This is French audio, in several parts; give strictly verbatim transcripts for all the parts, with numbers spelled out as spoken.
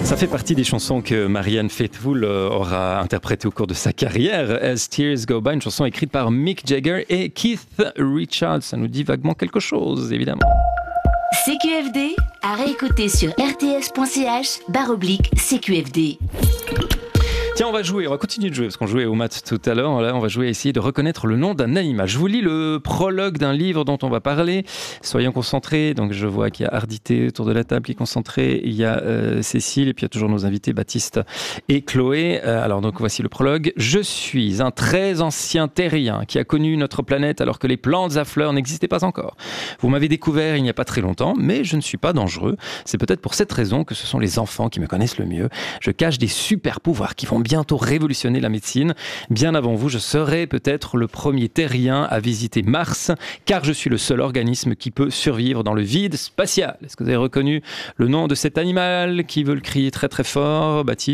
Ça fait partie des chansons que Marianne Faithfull aura interprétées au cours de sa carrière. As Tears Go By, une chanson écrite par Mick Jagger et Keith Richards. Ça nous dit vaguement quelque chose, évidemment. C Q F D, à réécouter sur rts.ch barre oblique C Q F D. Tiens, on va jouer, on va continuer de jouer, parce qu'on jouait au maths tout à l'heure. Là, on va jouer à essayer de reconnaître le nom d'un animal. Je vous lis le prologue d'un livre dont on va parler. Soyons concentrés. Donc, je vois qu'il y a Ardité autour de la table qui est concentrée. Il y a euh, Cécile, et puis il y a toujours nos invités, Baptiste et Chloé. Euh, alors, donc, voici le prologue. Je suis un très ancien terrien qui a connu notre planète alors que les plantes à fleurs n'existaient pas encore. Vous m'avez découvert il n'y a pas très longtemps, mais je ne suis pas dangereux. C'est peut-être pour cette raison que ce sont les enfants qui me connaissent le mieux. Je cache des super pouvoirs qui vont bientôt révolutionner la médecine. Bien avant vous, je serai peut-être le premier terrien à visiter Mars, car je suis le seul organisme qui peut survivre dans le vide spatial. Est-ce que vous avez reconnu le nom de cet animal qui veut le crier très très fort, Baptiste ?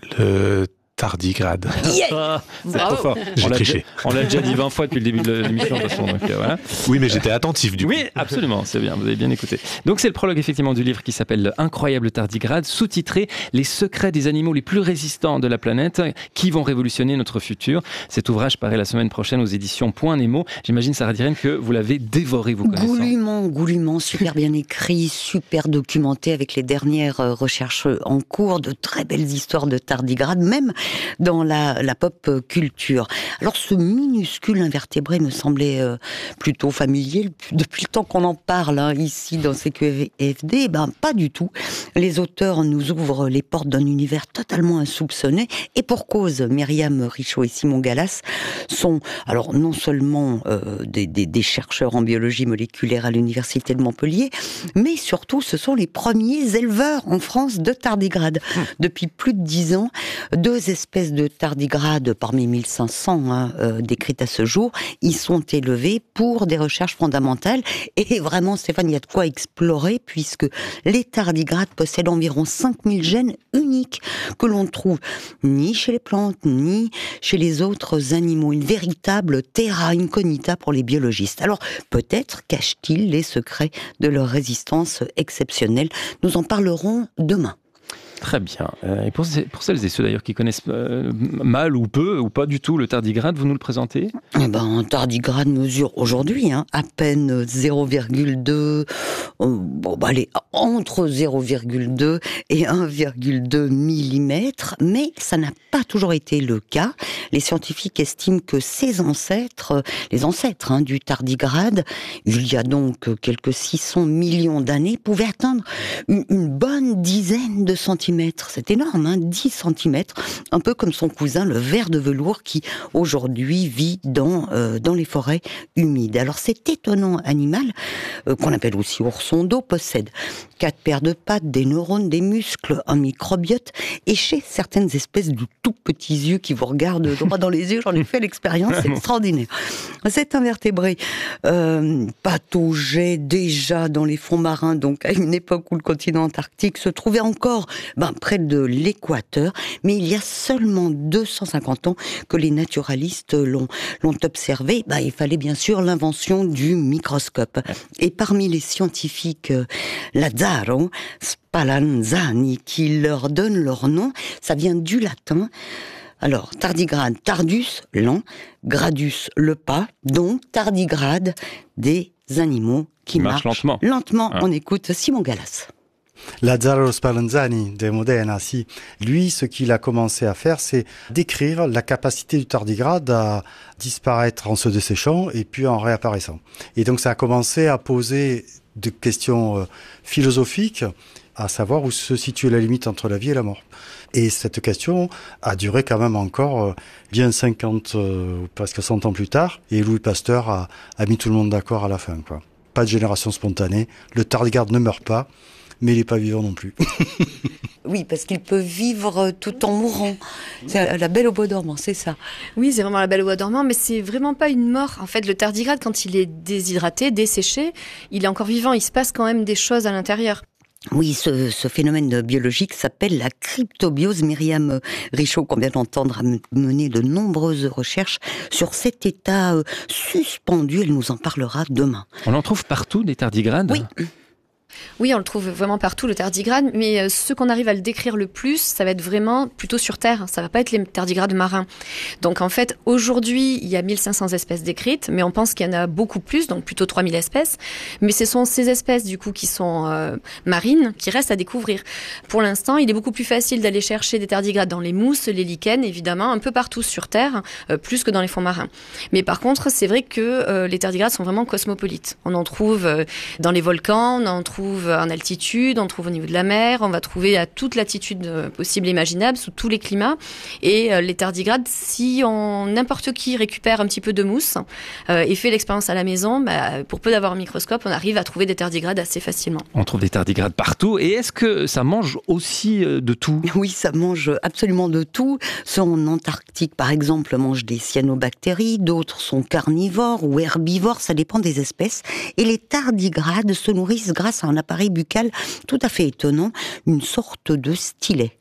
Le tardigrade. Yeah ah, c'est trop fort. J'ai on l'a triché. Déjà, on l'a déjà dit vingt fois depuis le début de l'émission. De toute façon, donc, euh, voilà. Oui, mais j'étais attentif du coup. Oui, absolument, c'est bien, vous avez bien écouté. Donc c'est le prologue effectivement du livre qui s'appelle Incroyable tardigrade, sous-titré Les secrets des animaux les plus résistants de la planète qui vont révolutionner notre futur. Cet ouvrage paraît la semaine prochaine aux éditions Point Nemo. J'imagine, Sarah Dirène, que vous l'avez dévoré, vous connaissez. Goulûment, goulûment, super bien écrit, super documenté avec les dernières recherches en cours, de très belles histoires de tardigrades, même dans la la pop culture. Alors ce minuscule invertébré me semblait euh, plutôt familier depuis le temps qu'on en parle hein, ici dans C Q F D. Ben pas du tout. Les auteurs nous ouvrent les portes d'un univers totalement insoupçonné et pour cause. Myriam Richaud et Simon Gallas sont alors non seulement euh, des, des, des chercheurs en biologie moléculaire à l'université de Montpellier, mais surtout ce sont les premiers éleveurs en France de tardigrades. Mmh. Depuis plus de dix ans, deux espèces de tardigrades parmi mille cinq cents hein, euh, décrites à ce jour, ils sont élevés pour des recherches fondamentales et vraiment Stéphane, il y a de quoi explorer puisque les tardigrades possèdent environ cinq mille gènes uniques que l'on ne trouve ni chez les plantes ni chez les autres animaux, une véritable terra incognita pour les biologistes. Alors peut-être cachent-ils les secrets de leur résistance exceptionnelle, nous en parlerons demain. Très bien. Et pour, pour celles et ceux d'ailleurs qui connaissent euh, mal ou peu ou pas du tout le tardigrade, vous nous le présentez ? Eh ben, un tardigrade mesure aujourd'hui hein, à peine zéro virgule deux, euh, bon, bah, allez, entre zéro virgule deux et un virgule deux millimètres, mais ça n'a pas toujours été le cas. Les scientifiques estiment que ces ancêtres, les ancêtres hein, du tardigrade, il y a donc quelques six cents millions d'années, pouvaient atteindre une, une bonne dizaine de centimètres. C'est énorme, hein, dix centimètres, un peu comme son cousin, le ver de velours, qui aujourd'hui vit dans, euh, dans les forêts humides. Alors cet étonnant animal, euh, qu'on appelle aussi ourson d'eau, possède quatre paires de pattes, des neurones, des muscles, un microbiote, et chez certaines espèces de tout petits yeux qui vous regardent droit dans les yeux, j'en ai fait l'expérience, c'est extraordinaire. Cet invertébré euh, pataugeait déjà dans les fonds marins, donc à une époque où le continent antarctique se trouvait encore ben, près de l'équateur, mais il y a seulement deux cent cinquante ans que les naturalistes l'ont, l'ont observé. Ben, il fallait bien sûr l'invention du microscope. Et parmi les scientifiques, euh, Lazzaro Spallanzani, qui leur donne leur nom, ça vient du latin. Alors, tardigrade, tardus, lent, gradus, le pas, donc tardigrade, des animaux qui marchent, marchent lentement. Lentement, ah. On écoute Simon Gallas. Lazzaro Spallanzani de Modena, si. Lui, ce qu'il a commencé à faire, c'est décrire la capacité du tardigrade à disparaître en se desséchant et puis en réapparaissant. Et donc, ça a commencé à poser des questions euh, philosophiques, à savoir où se situe la limite entre la vie et la mort. Et cette question a duré quand même encore euh, bien cinquante, euh, presque cent ans plus tard, et Louis Pasteur a, a mis tout le monde d'accord à la fin, quoi. Pas de génération spontanée, le tardigrade ne meurt pas, mais il n'est pas vivant non plus. Oui, parce qu'il peut vivre tout en mourant. C'est la belle au bois dormant, c'est ça. Oui, c'est vraiment la belle au bois dormant, mais c'est vraiment pas une mort. En fait, le tardigrade, quand il est déshydraté, desséché, il est encore vivant, il se passe quand même des choses à l'intérieur. Oui, ce, ce phénomène biologique s'appelle la cryptobiose. Myriam Richaud, qu'on vient d'entendre, a mené de nombreuses recherches sur cet état suspendu. Elle nous en parlera demain. On en trouve partout, des tardigrades ? Oui. Oui, on le trouve vraiment partout, le tardigrade, mais euh, ce qu'on arrive à le décrire le plus, ça va être vraiment plutôt sur Terre, ça va pas être les tardigrades marins. Donc en fait, aujourd'hui, il y a mille cinq cents espèces décrites, mais on pense qu'il y en a beaucoup plus, donc plutôt trois mille espèces. Mais ce sont ces espèces, du coup, qui sont euh, marines, qui restent à découvrir. Pour l'instant, il est beaucoup plus facile d'aller chercher des tardigrades dans les mousses, les lichens, évidemment, un peu partout sur Terre, euh, plus que dans les fonds marins. Mais par contre, c'est vrai que euh, les tardigrades sont vraiment cosmopolites. On en trouve euh, dans les volcans, on en trouve en altitude, on en trouve au niveau de la mer, on va trouver à toute latitude euh, possible et imaginable, sous tous les climats. Et euh, les tardigrades, si on, n'importe qui récupère un petit peu de mousse euh, et fait l'expérience à la maison, bah, pour peu d'avoir un microscope, on arrive à trouver des tardigrades assez facilement. On trouve des tardigrades partout. Et est-ce que ça mange aussi de tout ? Oui, ça mange absolument de tout. Ceux en Antarctique, par exemple, mangent des cyanobactéries, d'autres sont carnivores ou herbivores, ça dépend des espèces. Et les tardigrades se nourrissent grâce à un appareil buccal tout à fait étonnant, une sorte de stylet.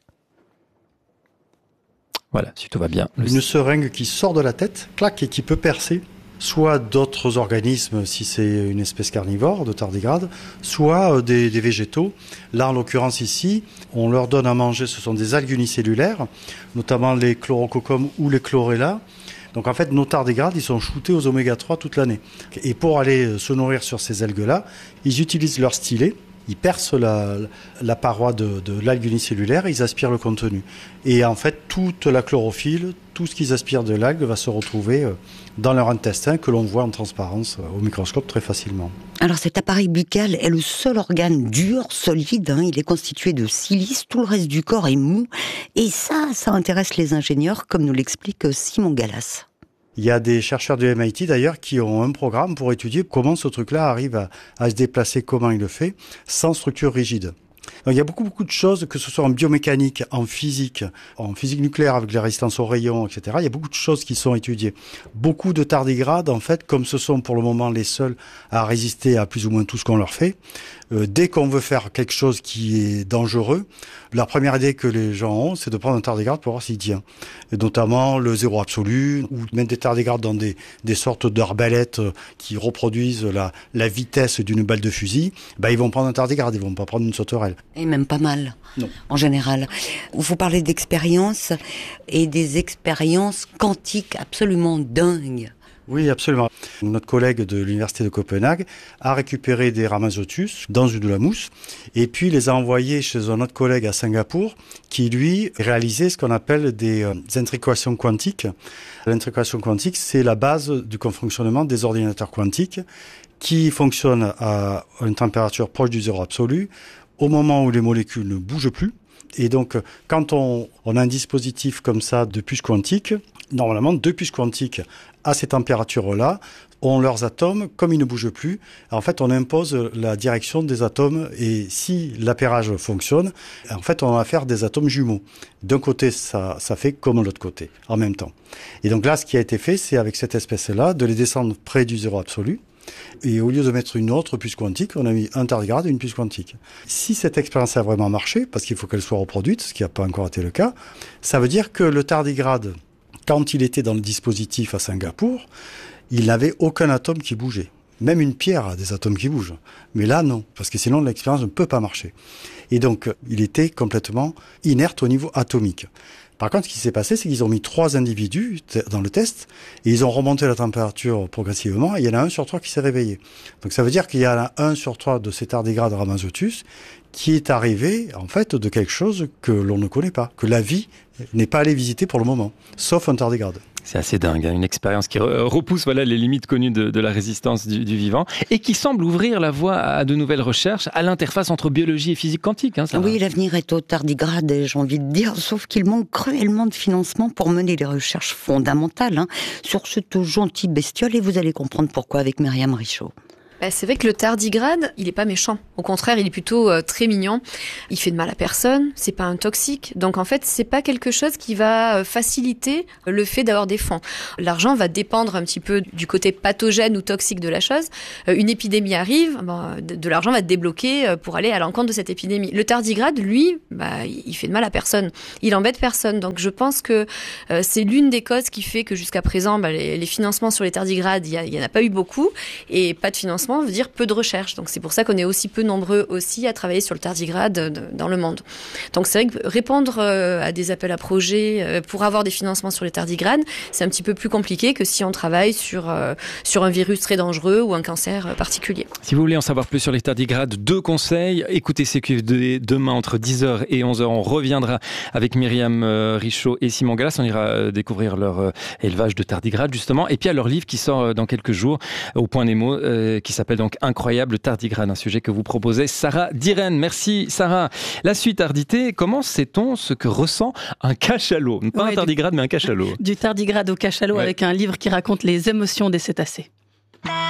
Voilà, si tout va bien. Une seringue qui sort de la tête, clac, et qui peut percer soit d'autres organismes, si c'est une espèce carnivore de tardigrade, soit des, des végétaux. Là, en l'occurrence ici, on leur donne à manger, ce sont des algues unicellulaires, notamment les chlorococcum ou les chlorella. Donc en fait, nos tardigrades, ils sont shootés aux oméga trois toute l'année. Et pour aller se nourrir sur ces algues-là, ils utilisent leur stylet. Ils percent la, la paroi de, de l'algue unicellulaire, ils aspirent le contenu. Et en fait, toute la chlorophylle, tout ce qu'ils aspirent de l'algue va se retrouver dans leur intestin que l'on voit en transparence au microscope très facilement. Alors cet appareil buccal est le seul organe dur, solide, hein, il est constitué de silice, tout le reste du corps est mou. Et ça, ça intéresse les ingénieurs, comme nous l'explique Simon Gallas. Il y a des chercheurs du M I T d'ailleurs qui ont un programme pour étudier comment ce truc-là arrive à, à se déplacer, comment il le fait, sans structure rigide. Donc il y a beaucoup beaucoup de choses, que ce soit en biomécanique, en physique, en physique nucléaire avec les résistances aux rayons, et cetera. Il y a beaucoup de choses qui sont étudiées. Beaucoup de tardigrades, en fait, comme ce sont pour le moment les seuls à résister à plus ou moins tout ce qu'on leur fait, euh, dès qu'on veut faire quelque chose qui est dangereux, la première idée que les gens ont, c'est de prendre un tardigrade pour voir s'il tient. Et notamment le zéro absolu, ou mettre des tardigrades dans des, des sortes d'arbalètes qui reproduisent la, la vitesse d'une balle de fusil. Ben, ils vont prendre un tardigrade, ils vont pas prendre une sauterelle. Et même pas mal, non. En général. Vous parlez d'expériences, et des expériences quantiques absolument dingues. Oui, absolument. Notre collègue de l'université de Copenhague a récupéré des Rhamazothius dans une de la mousse et puis les a envoyés chez un autre collègue à Singapour qui, lui, réalisait ce qu'on appelle des euh, intrications quantiques. L'intrication quantique, c'est la base du fonctionnement des ordinateurs quantiques qui fonctionnent à une température proche du zéro absolu au moment où les molécules ne bougent plus. Et donc, quand on, on a un dispositif comme ça de puces quantiques, normalement, deux puces quantiques à ces températures-là ont leurs atomes, comme ils ne bougent plus. En fait, on impose la direction des atomes et si l'appairage fonctionne, en fait, on a affaire des atomes jumeaux. D'un côté, ça, ça fait comme de l'autre côté, en même temps. Et donc là, ce qui a été fait, c'est avec cette espèce-là, de les descendre près du zéro absolu. Et au lieu de mettre une autre puce quantique, on a mis un tardigrade et une puce quantique. Si cette expérience a vraiment marché, parce qu'il faut qu'elle soit reproduite, ce qui n'a pas encore été le cas, ça veut dire que le tardigrade, quand il était dans le dispositif à Singapour, il n'avait aucun atome qui bougeait. Même une pierre a des atomes qui bougent. Mais là, non, parce que sinon l'expérience ne peut pas marcher. Et donc, il était complètement inerte au niveau atomique. Par contre, ce qui s'est passé, c'est qu'ils ont mis trois individus dans le test et ils ont remonté la température progressivement et il y en a un sur trois qui s'est réveillé. Donc ça veut dire qu'il y en a un sur trois de ces tardigrades Rhamazothius qui est arrivé en fait de quelque chose que l'on ne connaît pas, que la vie n'est pas allée visiter pour le moment, sauf un tardigrade. C'est assez dingue, hein, une expérience qui repousse voilà, les limites connues de, de la résistance du, du vivant et qui semble ouvrir la voie à de nouvelles recherches à l'interface entre biologie et physique quantique. Hein, ça oui, va. L'avenir est au tardigrade, j'ai envie de dire, sauf qu'il manque cruellement de financement pour mener les recherches fondamentales hein, sur cette gentille bestiole et vous allez comprendre pourquoi avec Myriam Richaud. Bah, c'est vrai que le tardigrade, il est pas méchant. Au contraire, il est plutôt euh, très mignon. Il fait de mal à personne. C'est pas un toxique. Donc en fait, c'est pas quelque chose qui va euh, faciliter le fait d'avoir des fonds. L'argent va dépendre un petit peu du côté pathogène ou toxique de la chose. Euh, une épidémie arrive, bon, de, de l'argent va être débloqué euh, pour aller à l'encontre de cette épidémie. Le tardigrade, lui, bah, il fait de mal à personne. Il embête personne. Donc je pense que euh, c'est l'une des causes qui fait que jusqu'à présent, bah, les, les financements sur les tardigrades, il y, y en a pas eu beaucoup et pas de financement financement veut dire peu de recherche. Donc c'est pour ça qu'on est aussi peu nombreux aussi à travailler sur le tardigrade dans le monde. Donc c'est vrai que répondre à des appels à projets pour avoir des financements sur les tardigrades, c'est un petit peu plus compliqué que si on travaille sur, sur un virus très dangereux ou un cancer particulier. Si vous voulez en savoir plus sur les tardigrades, deux conseils. Écoutez C Q F D demain entre dix heures et onze heures. On reviendra avec Myriam Richaud et Simon Gallas. On ira découvrir leur élevage de tardigrades justement. Et puis à leur livre qui sort dans quelques jours au Point Nemo, euh, qui s'appelle donc Incroyable tardigrade, un sujet que vous proposez Sarah Diren. Merci Sarah. La suite Ardité, comment sait-on ce que ressent un cachalot? Pas ouais, un tardigrade du, mais un cachalot. Du tardigrade au cachalot ouais. Avec un livre qui raconte les émotions des cétacés.